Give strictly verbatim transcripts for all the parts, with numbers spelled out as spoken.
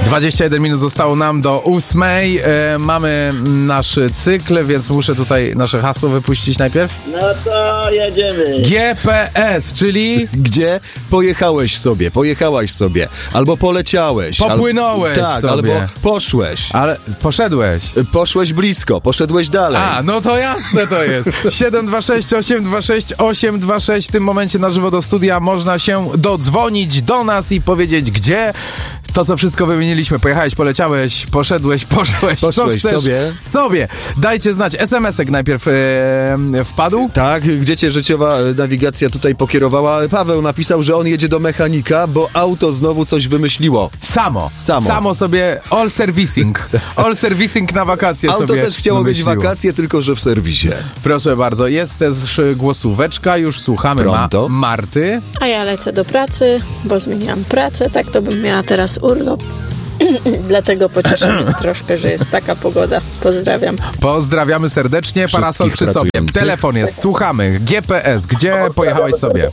dwadzieścia jeden minut zostało nam do ósmej. E, mamy nasz cykl, więc muszę tutaj nasze hasło wypuścić najpierw. No to jedziemy. G P S, czyli... Gdzie pojechałeś sobie, pojechałaś sobie, albo poleciałeś. Popłynąłeś al... tak, sobie. albo poszłeś. Ale poszedłeś. Poszłeś blisko, poszedłeś dalej. A, no to jasne to jest. siedem dwa sześć osiem dwa sześć osiem dwa sześć. W tym momencie na żywo do studia można się dodzwonić do nas i powiedzieć, gdzie to, co wszystko wymieniliśmy. Pojechałeś, poleciałeś, poszedłeś, poszłeś. Poszłeś co chcesz sobie. sobie. Dajcie znać. es em esek najpierw e, wpadł. Tak, gdzie cię życiowa nawigacja tutaj pokierowała? Paweł napisał, że on jedzie do mechanika, bo auto znowu coś wymyśliło. Samo. Samo. Samo sobie all servicing. All servicing na wakacje Auto sobie też chciało wymyśliło. mieć wakacje, tylko że w serwisie. Proszę bardzo. Jest też głosóweczka. Już słuchamy Ma- Pronto. Marty. A ja lecę do pracy, bo zmieniłam pracę, tak to bym miała teraz urlop. Dlatego pocieszę mnie troszkę, że jest taka pogoda. Pozdrawiam. Pozdrawiamy serdecznie. Parasol przy sobie. pracujących. Telefon jest. Słuchamy. G P S. Gdzie pojechałeś sobie?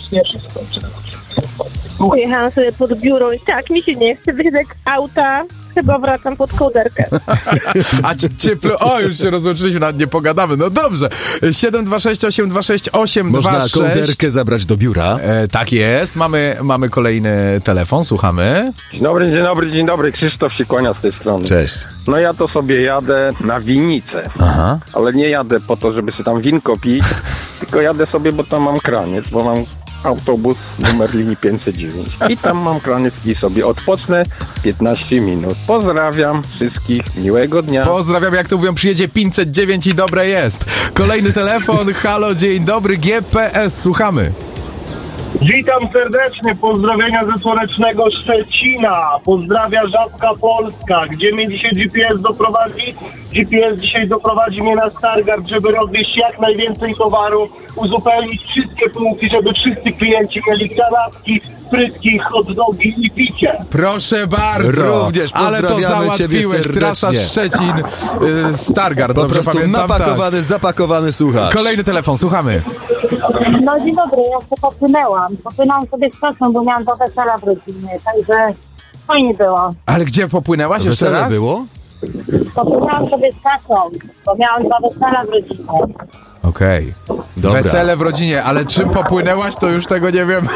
Pojechałam sobie pod biuro i tak, mi się nie chce wysiadać z auta, chyba wracam pod kołderkę. A ci- ciepło. O, już się rozłączyliśmy, nawet nie pogadamy. No dobrze. siedem dwa sześć osiem dwa sześć osiem dwa Można sześć. kołderkę zabrać do biura. E, tak jest. Mamy, mamy kolejny telefon. Słuchamy. Dzień dobry, dzień dobry, dzień dobry. Krzysztof się kłania z tej strony. Cześć. No ja to sobie jadę na winnicę, Aha. ale nie jadę po to, żeby sobie tam winko pić, tylko jadę sobie, bo tam mam kraniec, bo mam autobus numer linii pięćset dziewięć i tam mam kraniec i sobie odpocznę piętnaście minut. Pozdrawiam wszystkich, miłego dnia. Pozdrawiam, jak to mówią, przyjedzie pięćset dziewięć i dobre jest. Kolejny telefon. Halo, dzień dobry. G P S. Słuchamy. Witam serdecznie, pozdrowienia ze słonecznego Szczecina, pozdrawia Żabka Polska, gdzie mnie dzisiaj G P S doprowadzi? G P S dzisiaj doprowadzi mnie na Stargard, żeby rozwieźć jak najwięcej towaru, uzupełnić wszystkie punkty, żeby wszyscy klienci mieli kanapki, frytki, hot dogi i picie. Proszę bardzo. Również ale to pozdrawiamy załatwiłeś. ciebie Trasa serdecznie. Szczecin, y, Stargard. Po Dobrze prostu pamiętam. napakowany, Tak. zapakowany słuchacz. Kolejny telefon. Słuchamy. No dzień dobry, ja się popłynęłam. Popłynęłam sobie z kasą, bo miałam do wesela w rodzinie, także fajnie było. Ale gdzie popłynęłaś jeszcze Wesele raz? było? Popłynęłam sobie z kasą, bo miałam dwa wesela w rodzinie. Okej. Dobra. Wesele w rodzinie, ale czym popłynęłaś, to już tego nie wiem.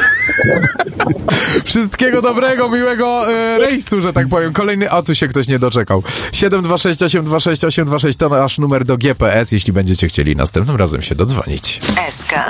Wszystkiego dobrego, miłego e, rejsu, że tak powiem. Kolejny, o tu się ktoś nie doczekał. siedem dwa sześć osiem dwa sześć osiem dwa sześć to nasz numer do G P S, jeśli będziecie chcieli następnym razem się dodzwonić. S K.